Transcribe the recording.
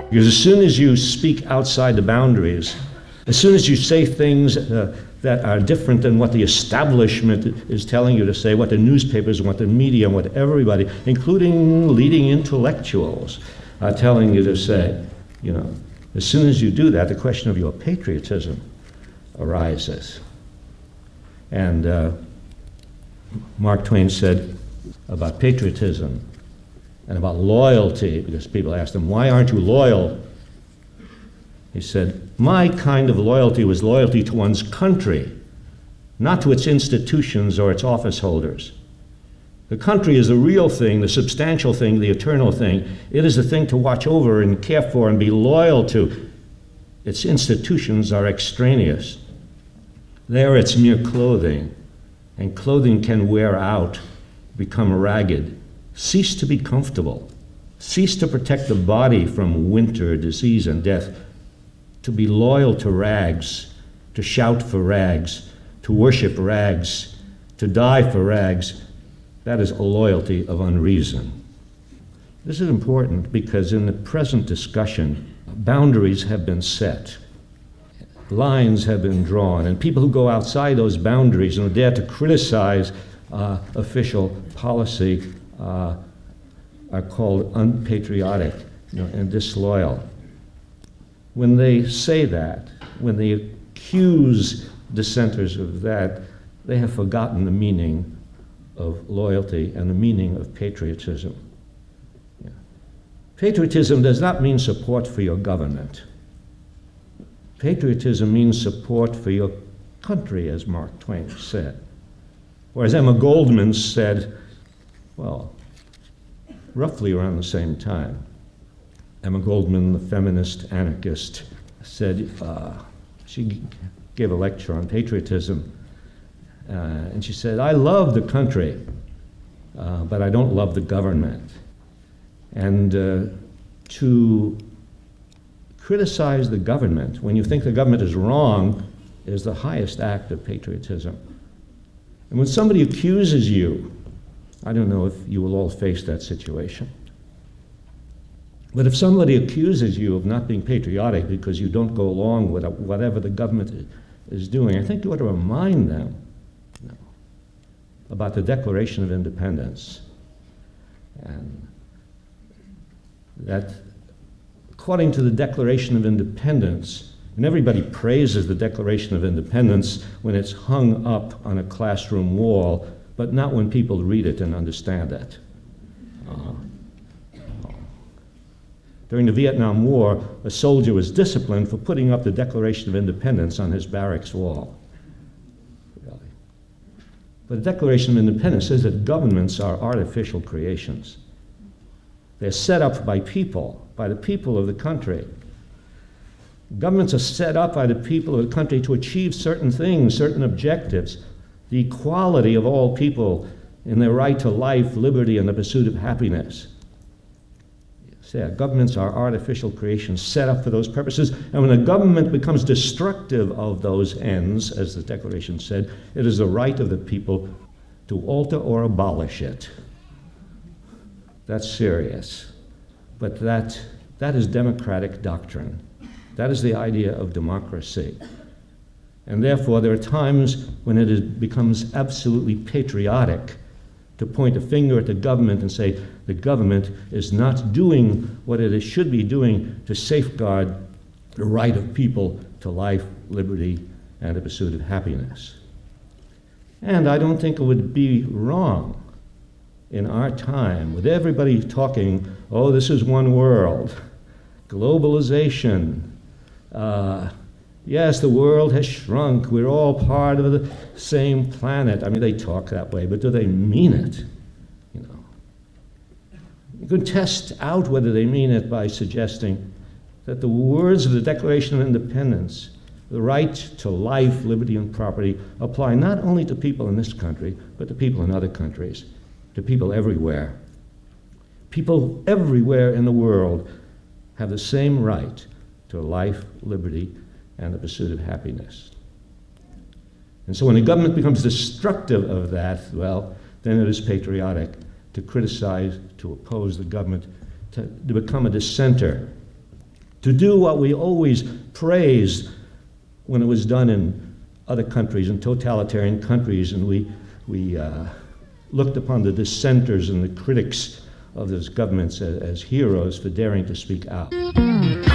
Because as soon as you speak outside the boundaries, as soon as you say things that are different than what the establishment is telling you to say, what the newspapers, what the media, and what everybody, including leading intellectuals, are telling you to say, as soon as you do that, the question of your patriotism arises. And Mark Twain said about patriotism and about loyalty, because people asked him, why aren't you loyal? He said, my kind of loyalty was loyalty to one's country, not to its institutions or its office holders. The country is the real thing, the substantial thing, the eternal thing. It is the thing to watch over and care for and be loyal to. Its institutions are extraneous. They are its mere clothing, and clothing can wear out, become ragged, cease to be comfortable, cease to protect the body from winter, disease, and death. To be loyal to rags, to shout for rags, to worship rags, to die for rags, that is a loyalty of unreason. This is important because in the present discussion, boundaries have been set. Lines have been drawn, and people who go outside those boundaries and who dare to criticize official policy are called unpatriotic and disloyal. When they say that, when they accuse dissenters of that, they have forgotten the meaning of loyalty and the meaning of patriotism. Patriotism does not mean support for your government. Patriotism means support for your country, as Mark Twain said. Or as Emma Goldman said, well, roughly around the same time. Emma Goldman, the feminist anarchist, said, she gave a lecture on patriotism, and she said, I love the country, but I don't love the government. And to criticize the government when you think the government is wrong is the highest act of patriotism. And when somebody accuses you, I don't know if you will all face that situation, but if somebody accuses you of not being patriotic because you don't go along with whatever the government is doing, I think you ought to remind them about the Declaration of Independence, and that according to the Declaration of Independence, and everybody praises the Declaration of Independence when it's hung up on a classroom wall, but not when people read it and understand it. During the Vietnam War, a soldier was disciplined for putting up the Declaration of Independence on his barracks wall. Really. But the Declaration of Independence says that governments are artificial creations. They're set up by people, by the people of the country. Governments are set up by the people of the country to achieve certain things, certain objectives. The equality of all people in their right to life, liberty, and the pursuit of happiness. Yeah, governments are artificial creations set up for those purposes, and when a government becomes destructive of those ends, as the Declaration said, it is the right of the people to alter or abolish it. That's serious. But that is democratic doctrine. That is the idea of democracy. And therefore, there are times when it becomes absolutely patriotic to point a finger at the government and say, the government is not doing what it should be doing to safeguard the right of people to life, liberty, and the pursuit of happiness. And I don't think it would be wrong in our time, with everybody talking, oh, this is one world, globalization, yes, the world has shrunk, we're all part of the same planet. I mean, they talk that way, but do they mean it? You can test out whether they mean it by suggesting that the words of the Declaration of Independence, the right to life, liberty, and property, apply not only to people in this country, but to people in other countries, to people everywhere. People everywhere in the world have the same right to life, liberty, and the pursuit of happiness. And so when the government becomes destructive of that, well, then it is patriotic to criticize, to oppose the government, to become a dissenter. to do what we always praised when it was done in other countries, in totalitarian countries, and we looked upon the dissenters and the critics of those governments as heroes for daring to speak out.